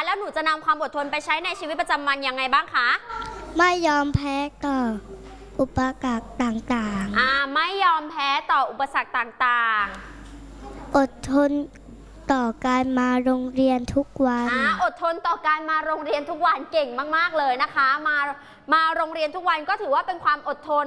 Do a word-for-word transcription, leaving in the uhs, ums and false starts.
แล้วหนูจะนำความอดทนไปใช้ในชีวิตประจำวันยังไงบ้างคะไม่ยอมแพ้ต่ออุปสรรคต่างๆอ่าไม่ยอมแพ้ต่ออุปสรรคต่างๆอดทนต่อการมาโรงเรียนทุกวันอ่าอดทนต่อการมาโรงเรียนทุกวันเก่งมากๆเลยนะคะมามาโรงเรียนทุกวันก็ถือว่าเป็นความอดทน